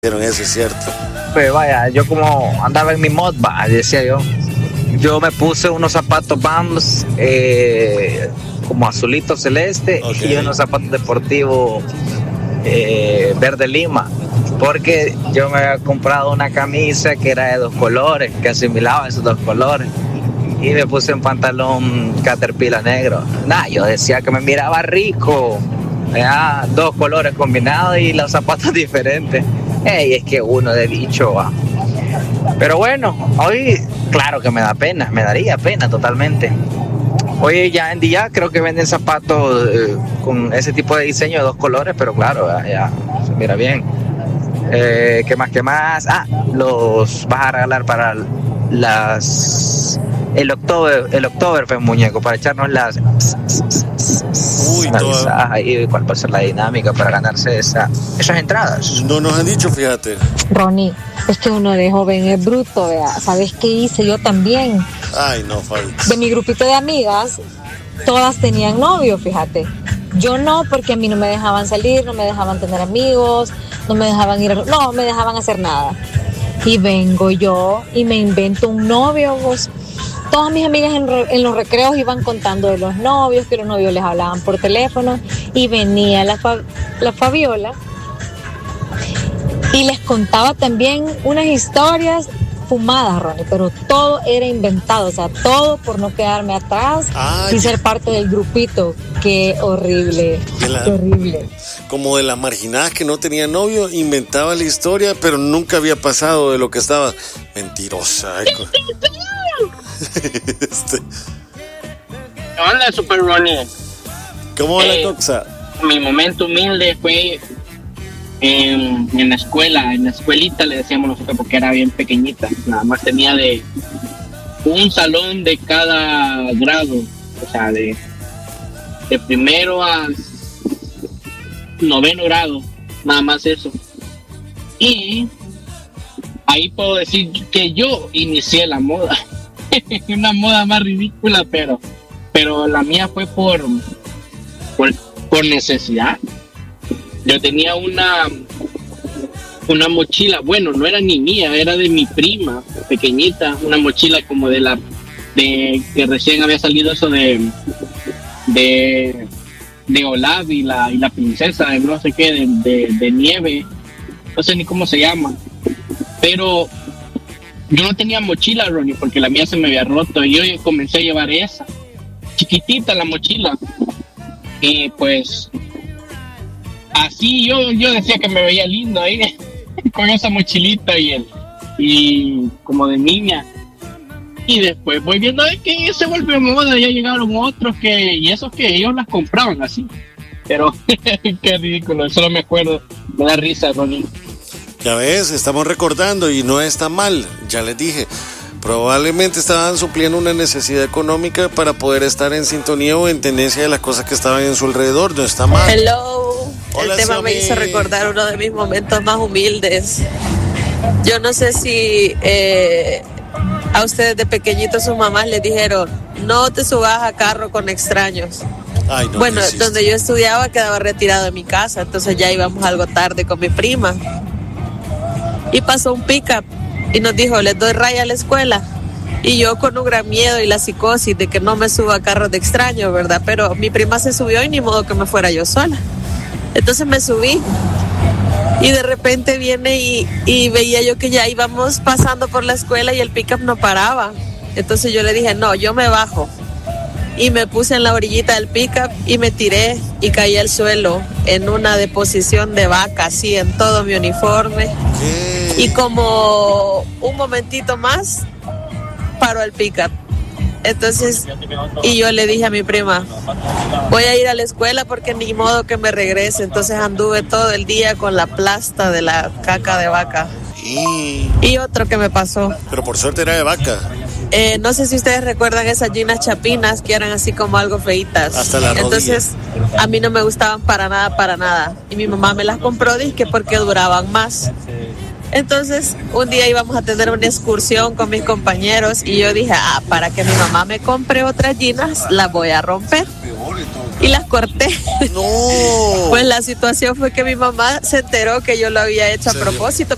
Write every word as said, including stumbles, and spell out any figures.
Pero eso es cierto. Pues vaya, yo como andaba en mi mod, va, decía yo, yo me puse unos zapatos Vans eh, como azulito celeste, okay, y unos zapatos deportivos eh, verde lima, porque yo me había comprado una camisa que era de dos colores, que asimilaba esos dos colores, y me puse un pantalón Caterpillar negro. Nah, yo decía que me miraba rico, ya, dos colores combinados y los zapatos diferentes. Ey, es que uno de bicho va. Pero bueno, hoy claro que me da pena, me daría pena totalmente. Hoy ya en día creo que venden zapatos eh, con ese tipo de diseño de dos colores, pero claro, ya, ya se mira bien. Eh, ¿Qué más, qué más? Ah, los vas a regalar para las... El October, el Oktoberfest, muñeco, para echarnos las... Uy, toda... ahí, ¿cuál va a ser la dinámica para ganarse esa, esas entradas? No nos han dicho, fíjate. Ronnie, es que uno de joven es bruto, ¿vea? ¿Sabes qué hice yo también? Ay, no, Fabi. De mi grupito de amigas, todas tenían novio, fíjate. Yo no, porque a mí no me dejaban salir, no me dejaban tener amigos, no me dejaban ir a... No, me dejaban hacer nada. Y vengo yo y me invento un novio, vos. Todas mis amigas en, re, en los recreos iban contando de los novios, que los novios les hablaban por teléfono, y venía la, fa, la Fabiola y les contaba también unas historias fumadas, Ronnie, pero todo era inventado, o sea, todo por no quedarme atrás. Ay, y ser parte del grupito. Qué horrible, la, qué horrible. Como de las marginadas que no tenían novio, inventaba la historia, pero nunca había pasado de lo que estaba. Mentirosa. este. Hola, Super Ronnie. ¿Cómo va eh, la coxa? Mi momento humilde fue en, en la escuela, en la escuelita le decíamos nosotros porque era bien pequeñita, nada más tenía de un salón de cada grado, o sea, de, de primero a noveno grado, nada más eso. Y ahí puedo decir que yo inicié la moda. Una moda más ridícula, pero pero la mía fue por, por por necesidad. Yo tenía una una mochila, bueno, no era ni mía, era de mi prima pequeñita, una mochila como de la de que recién había salido eso de de de Olaf y la y la princesa de no sé qué de, de, de nieve, no sé ni cómo se llama, pero yo no tenía mochila, Ronnie, porque la mía se me había roto y yo comencé a llevar esa, chiquitita la mochila. Y pues, así yo, yo decía que me veía lindo ahí, con esa mochilita y el, y como de niña. Y después voy viendo que se volvió moda, ya llegaron otros que, y esos que ellos las compraban así. Pero, qué ridículo, solo me acuerdo, me da risa, Ronnie. Ya ves, estamos recordando y no está mal, ya les dije, probablemente estaban supliendo una necesidad económica para poder estar en sintonía o en tendencia de las cosas que estaban en su alrededor, no está mal. Hello, Hola, el tema Somi. me hizo recordar uno de mis momentos más humildes. Yo no sé si eh, a ustedes de pequeñitos sus mamás les dijeron, no te subas a carro con extraños. Ay, no, bueno, no donde yo estudiaba quedaba retirado de mi casa, entonces ya íbamos algo tarde con mi prima. Y pasó un pick-up y nos dijo, les doy raya a la escuela. Y yo con un gran miedo y la psicosis de que no me suba a carros de extraños, ¿verdad? Pero mi prima se subió y ni modo que me fuera yo sola. Entonces me subí y de repente viene y, y veía yo que ya íbamos pasando por la escuela y el pick-up no paraba. Entonces yo le dije, no, yo me bajo. Y me puse en la orillita del pick-up y me tiré y caí al suelo en una deposición de vaca, así en todo mi uniforme. Y como un momentito más, paró el pick-up. Entonces, y yo le dije a mi prima, voy a ir a la escuela porque ni modo que me regrese. Entonces anduve todo el día con la plasta de la caca de vaca. Y, y otro que me pasó. Pero por suerte era de vaca. Eh, no sé si ustedes recuerdan esas jeans chapinas que eran así como algo feitas. Hasta la rodilla. Entonces, a mí no me gustaban para nada, para nada. Y mi mamá me las compró, dizque porque duraban más. Entonces, un día íbamos a tener una excursión con mis compañeros y yo dije, ah, para que mi mamá me compre otras jeans, las voy a romper. Y las corté. No. Pues la situación fue que mi mamá se enteró que yo lo había hecho a propósito.